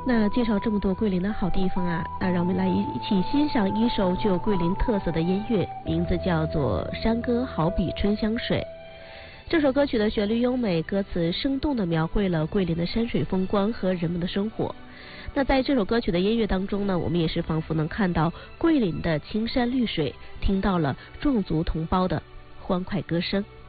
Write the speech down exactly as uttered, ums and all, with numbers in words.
那介绍这么多桂林的好地方啊，那让我们来一起欣赏一首具有桂林特色的音乐，名字叫做《山歌好比春香水》。这首歌曲的旋律优美，歌词生动地描绘了桂林的山水风光和人们的生活。那在这首歌曲的音乐当中呢，我们也是仿佛能看到桂林的青山绿水，听到了壮族同胞的欢快歌声。